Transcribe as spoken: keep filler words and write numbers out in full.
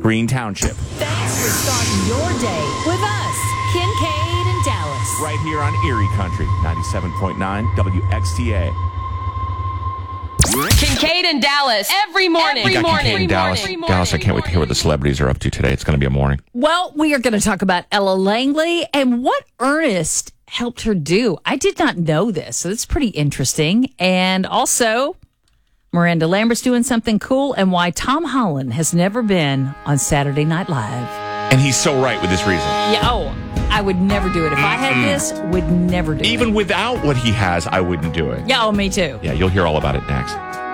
Green Township. Thanks for starting your day with us, Kincaid and Dallas. Right here on Erie Country, ninety-seven point nine W X T A. Kincaid and Dallas every morning. We Every got morning. Kincaid and Dallas. Every morning. Dallas, I can't wait to hear what the celebrities are up to today. It's going to be a morning. Well, we are going to talk about Ella Langley and what Ernest helped her do. I did not know this, so it's pretty interesting. And also, Miranda Lambert's doing something cool and why Tom Holland has never been on Saturday Night Live. And he's so right with this reason. Yeah, oh, I would never do it. If I had this, would never do it. Even without what he has, I wouldn't do it. Yeah, oh, me too. Yeah, you'll hear all about it next.